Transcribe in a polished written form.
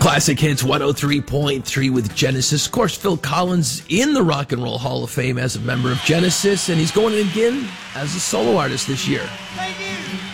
Classic Hits 103.3 with Genesis. Of course, Phil Collins in the Rock and Roll Hall of Fame as a member of Genesis, and he's going in again as a solo artist this year. Thank you.